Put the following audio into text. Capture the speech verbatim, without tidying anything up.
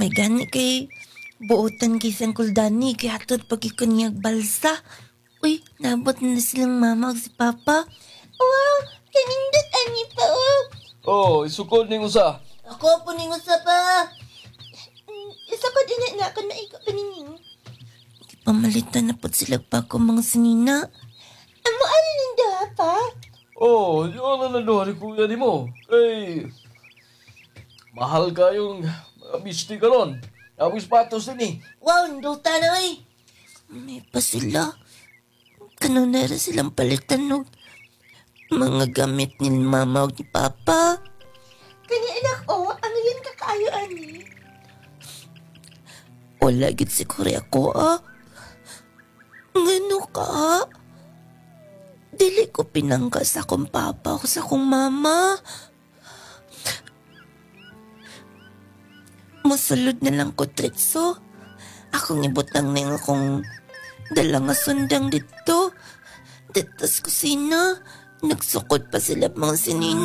May gani kay buotan kay sang kuldani kay hatod pagkikanyag balsa. Uy, nabot na silang mama ug si papa. Wow, kanindot ani pa oh. Oh, isukod ning usa. Ako po ning usa pa. Isa ko din na ako maigo pa ninyo. Pamalitan na po sila pa ko mga sinina. Amo ano nindo pa? Oh, yun na naduha ni kuya ni mo. Kay, mahal kayong mga bisti ka ron. Tapos patos din eh. Wow, nduta na eh. May pa sila. Kanunera silang palitan ng mga gamit ni mama o ni papa. Kani anak o, ano yan kakaayo ani? Wala gid siguro ako ah. Ngano ka? Dili ko pinangga sa akong papa o sa akong mama. Musulod na lang ko, Tritso. Akong ibutang na yung akong dala nga sundang dito. Dito sa kusina. Nagsukod pa sila mga sinina.